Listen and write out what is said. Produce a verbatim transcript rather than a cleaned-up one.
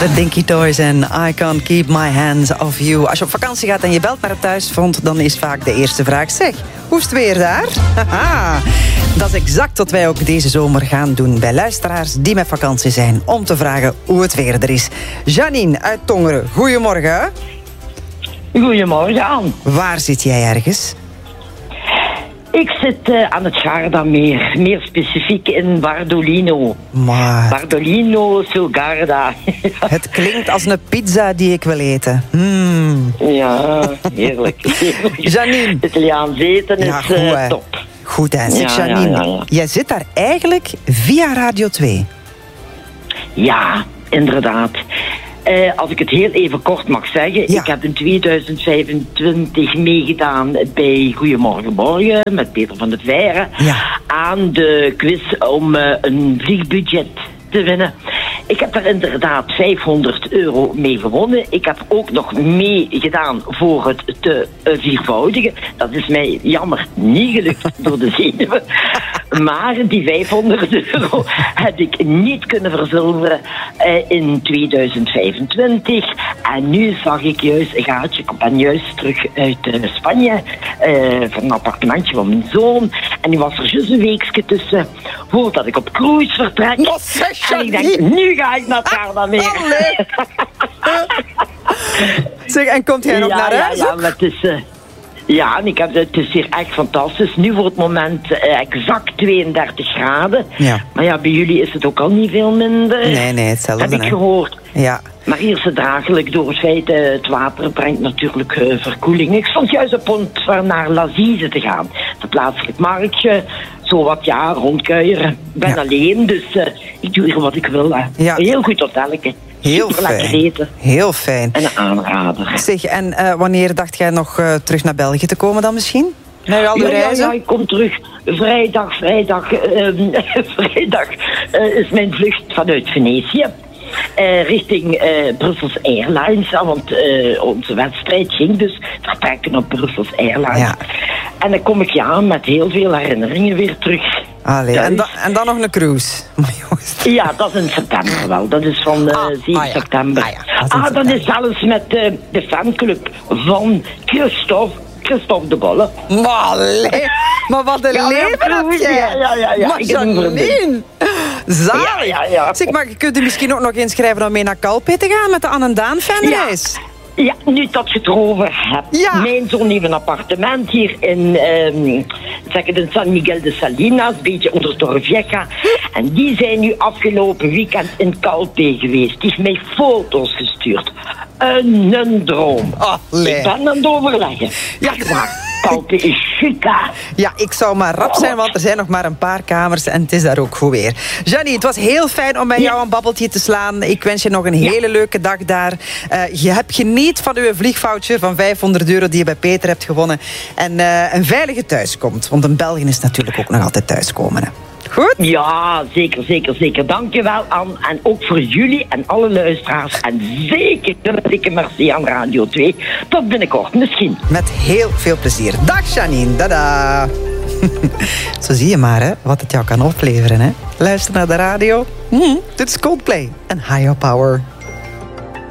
De Dinky Toys en I Can't Keep My Hands Off You. Als je op vakantie gaat en je belt naar het thuisfront, dan is vaak de eerste vraag: zeg, hoe is het weer daar? Haha. Dat is exact wat wij ook deze zomer gaan doen bij luisteraars die met vakantie zijn, om te vragen hoe het weer er is. Janine uit Tongeren, goedemorgen. Goedemorgen, Anne. Waar zit jij ergens? Ik zit uh, aan het Gardameer, meer specifiek in Bardolino. Maar... Bardolino sul Garda. Het klinkt als een pizza die ik wil eten. Mm. Ja, heerlijk. heerlijk. Janine. Italiaans eten is ja, goed, uh, top. Goed, hè. Zeg, ja, Janine, ja, ja, ja. jij zit daar eigenlijk via Radio twee. Ja, inderdaad. Uh, als ik het heel even kort mag zeggen. Ja. Ik heb in tweeduizend vijfentwintig meegedaan bij Goedemorgen Morgen met Peter van der Veire. Ja. Aan de quiz om uh, een vliegbudget te winnen. Ik heb daar inderdaad vijfhonderd euro mee gewonnen. Ik heb ook nog meegedaan voor het te uh, viervoudigen. Dat is mij jammer niet gelukt door de zenuwen. Maar die vijfhonderd euro heb ik niet kunnen verzilveren uh, in tweeduizend vijfentwintig. En nu zag ik juist een gaatje. Ik ben juist terug uit uh, Spanje. Uh, van een appartementje van mijn zoon. En nu was er juist een weekje tussen voordat ik op cruise vertrek. Wat zeg je en ik denk, nu ga ik naar het Gardameer. Zeg, en komt jij nog ja, naar ja, huis? Ja, maar het is... Uh, Ja, en ik heb, het is hier echt fantastisch. Nu voor het moment uh, exact tweeëndertig graden. Ja. Maar ja, bij jullie is het ook al niet veel minder. Nee, nee, hetzelfde. Heb ik hè? gehoord. Ja. Maar hier is het draaglijk door het feit uh, het water brengt natuurlijk uh, verkoeling. Ik stond juist op punt van naar L'Assise te gaan. Het plaatselijk marktje. Zo wat, ja, rondkuieren. Ik ben Ja. alleen, dus uh, ik doe hier wat ik wil. Hè. Ja. Heel goed hotelletje. Heel Super lekker fijn. eten. Heel fijn. En een aanrader. Zeg, en uh, wanneer dacht jij nog uh, terug naar België te komen dan misschien? Naar al uw Ja, ja, reizen? ja, ik kom terug. Vrijdag, vrijdag, uh, vrijdag uh, is mijn vlucht vanuit Venetië. Uh, richting uh, Brussels Airlines. Ja, want uh, onze wedstrijd ging dus vertrekken op Brussels Airlines. Ja. En dan kom ik ja met heel veel herinneringen weer terug. Allee, Thuis. en, da- en dan nog een cruise. Maar jongens. Ja, dat is in september wel. Dat is van uh, Ah, zeven ah ja. september. Ah ja, dat is in ah, dat september. is zelfs met uh, de fanclub van Christophe, Christophe de Bolle. Maar, allee, maar wat een Ja, leven ja, had jij. ja, ja, ja, ja. Maar Ik heb een Janine, zalig. Ja, ja, ja. Zeg, maar je kunt je misschien ook nog inschrijven om mee naar Calpe te gaan met de Anne en Daan fanreis. Ja, nu dat je het erover hebt. Ja. Mijn zoon heeft een appartement hier in, um, zeg het, in San Miguel de Salinas, een beetje onder Torrevieja. En die zijn nu afgelopen weekend in Calpe geweest. Die heeft mij foto's gestuurd. Een, een droom. Allee. Ik ben aan het overleggen. Ja. Echt waar. Calpe is chic, hè? Ja, ik zou maar rap zijn, want er zijn nog maar een paar kamers en het is daar ook goed weer. Janine, het was heel fijn om bij Ja. jou een babbeltje te slaan. Ik wens je nog een hele leuke dag daar. Uh, je hebt geniet van uw vliegvoucher van vijfhonderd euro die je bij Peter hebt gewonnen. En uh, een veilige thuiskomst, want een België is natuurlijk ook nog altijd thuiskomen. Hè. Goed? Ja, zeker, zeker, zeker. Dankjewel, Anne. En ook voor jullie en alle luisteraars. En zeker een dikke merci aan Radio twee. Tot binnenkort, misschien. Met heel veel plezier. Dag Janine, dada. Zo zie je maar hè, wat het jou kan opleveren. Hè? Luister naar de radio. Mm, dit is Coldplay en Higher Power.